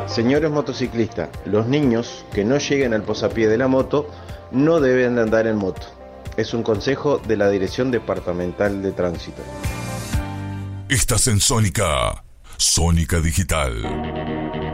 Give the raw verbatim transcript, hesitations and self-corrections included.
Señores motociclistas, los niños que no lleguen al posapié de la moto no deben de andar en moto. Es un consejo de la Dirección Departamental de Tránsito. Estás en Sónica, Sónica Digital.